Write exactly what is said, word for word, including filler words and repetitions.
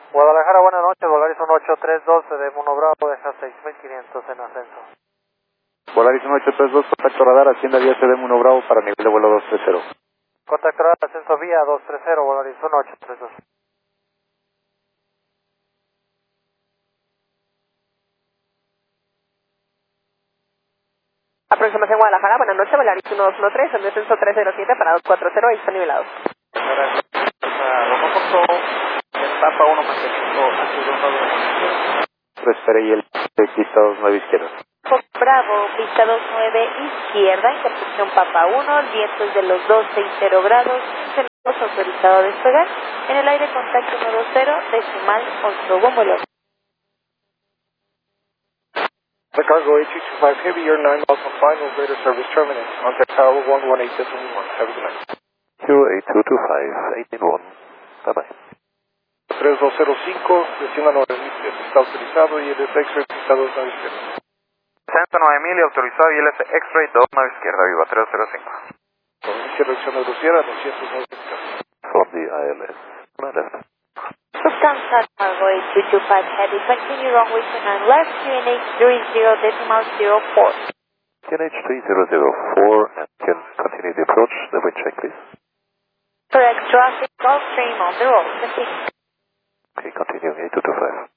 Guadalajara, buenas noches, Volaris uno ocho tres dos de Mono Bravo, deja seis mil quinientos en ascenso. Volaris uno ocho tres dos, contacto radar, ascienda vía C D Mono Bravo para nivel de vuelo dos tres cero. Contacto radar, ascenso vía dos tres cero, Volaris uno ocho tres dos. Aproximación Guadalajara, buenas noches, Volaris uno dos uno tres, el descenso tres cero siete para dos cuatro cero, ahí está nivelado. Gracias. El Papa uno manteniendo a su Espere y el pista dos nueve izquierda. Bravo, pista dos nueve izquierda, intersección Papa uno, vientos de los dos seis cero grados, tenemos autorizado a despegar. En el aire contacto uno dos cero, decimal ocho, bombo león. The cargo eight two two five Heavy, you're nine miles from final, greater service terminus. Contact tower one one eight one. Have a good night. Q eight two two five, eighteen one. Bye bye. tres dos cero cinco, descienda nueve mil pies, está autorizado y el X-ray pista dos nueve izquierda. sesenta nueve mil y autorizado y L S X-ray dos nueve izquierda, viva tres cero cinco. Con inicio de reacción de grosera, doscientos nueve izquierda. From the I L S. Left. Lufthansa cargo eight two two five heavy, continue runway two nine left, Q N H three zero decimal zero four. Q N H three zero zero four and can continue the approach. The wind check, please. Correct traffic, Gulfstream on the road, continue. Okay, continuing eight two two five.